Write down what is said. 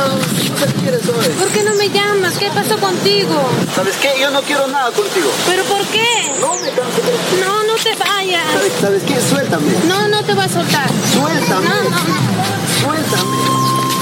no sé qué quieres hoy. ¿Por qué no me llamas? ¿Qué pasó contigo? ¿Sabes qué? Yo no quiero nada contigo. ¿Pero por qué? No me canso. No te vayas. ¿Sabes qué? Suéltame. No te voy a soltar.